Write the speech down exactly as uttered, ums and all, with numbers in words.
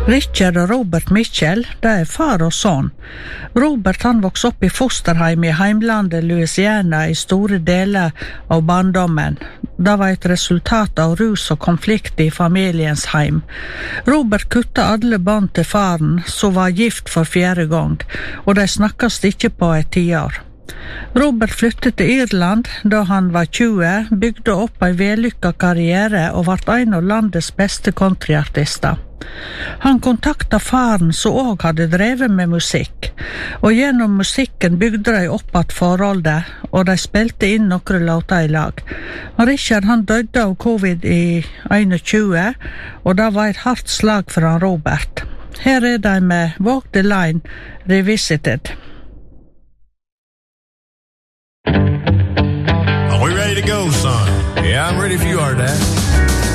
Richard og Robert Mitchell, det er far og son. Robert han vokste opp i fosterheim i heimlandet Louisiana i store deler av barndommen. Det var et resultat av rus og konflikt i familiens heim. Robert kutta alle bånd til faren, som var gift for fjerde gang, og de snakkast ikke på et tiår. Robert flyttet til Irland da han var tjue, bygde opp en vellykka karriere og var en av landets beste countryartister. Han kontakta faren som også hadde drevet med musikk, og gjennom musikken bygde de opp at forholdet, og de spilte inn noen låter i lag. Richard han døde av covid i tjueen, og det var et hardt slag for han Robert. Her er de med Walk the Line Revisited. Are we ready to go, son? Yeah, I'm ready if you are, Dad.